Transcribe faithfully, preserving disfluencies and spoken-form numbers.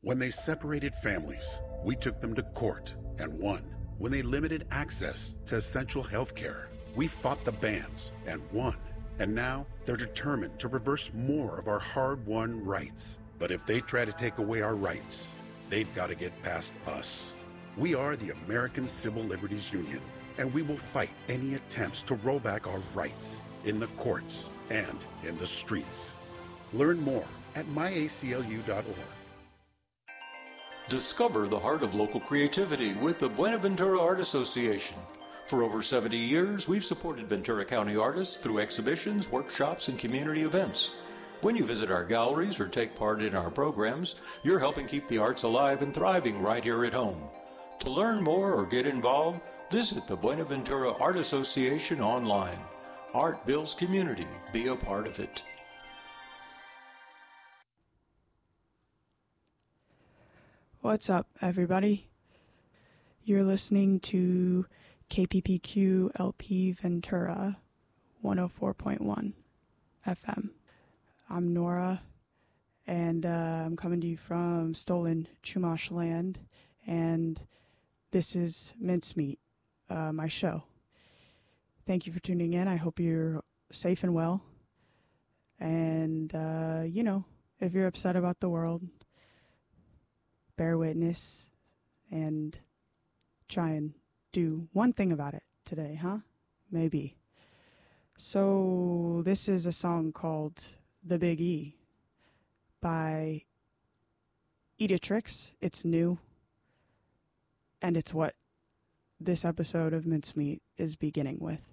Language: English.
When they separated families, we took them to court and won. When they limited access to essential health care, we fought the bans and won. And now they're determined to reverse more of our hard-won rights. But if they try to take away our rights, they've got to get past us. We are the American Civil Liberties Union, and we will fight any attempts to roll back our rights in the courts and in the streets. Learn more at my A C L U dot org. Discover the heart of local creativity with the Buenaventura Art Association. For over seventy years, we've supported Ventura County artists through exhibitions, workshops, and community events. When you visit our galleries or take part in our programs, you're helping keep the arts alive and thriving right here at home. To learn more or get involved, visit the Buenaventura Art Association online. Art builds community. Be a part of it. What's up, everybody? You're listening to K P P Q L P Ventura one oh four point one F M. I'm Nora, and uh, I'm coming to you from stolen Chumash land, and this is Mincemeat, uh, my show. Thank you for tuning in. I hope you're safe and well. And, uh, you know, if you're upset about the world, bear witness and try and do one thing about it today, huh? Maybe. So this is a song called The Big E by Editrix. It's new, and it's what this episode of Mincemeat is beginning with.